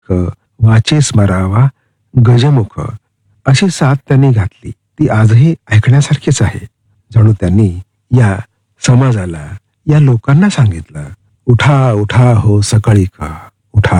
वाचे स्मरावा गजमुख अशी साथ त्यांनी घातली. ती आजही ऐकण्यासारखीच आहे. जणू त्यांनी या समाजाला, या लोकांना सांगितलं, उठा उठा हो सकळीक.